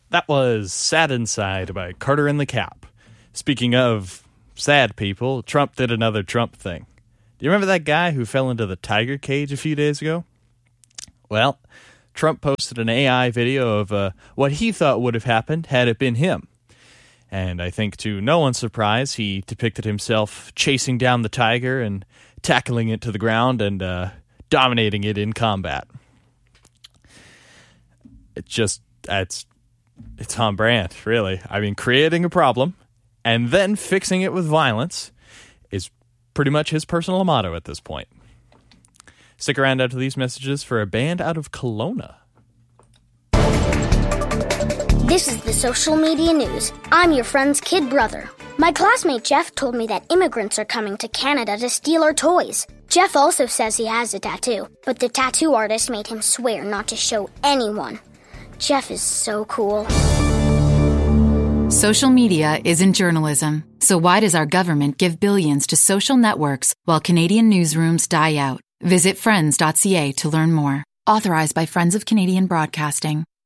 That was Sad Inside by Carter and the Cap. Speaking of sad people, Trump did another Trump thing. Do you remember that guy who fell into the tiger cage a few days ago? Well, Trump posted an AI video of what he thought would have happened had it been him. And I think to no one's surprise, he depicted himself chasing down the tiger and tackling it to the ground and dominating it in combat. It's on brand, really. I mean, creating a problem and then fixing it with violence is pretty much his personal motto at this point. Stick around after these messages for a band out of Kelowna. This is the social media news. I'm your friend's kid brother. My classmate Jeff told me that immigrants are coming to Canada to steal our toys. Jeff also says he has a tattoo, but the tattoo artist made him swear not to show anyone. Jeff is so cool. Social media isn't journalism, so why does our government give billions to social networks while Canadian newsrooms die out? Visit friends.ca to learn more. Authorized by Friends of Canadian Broadcasting.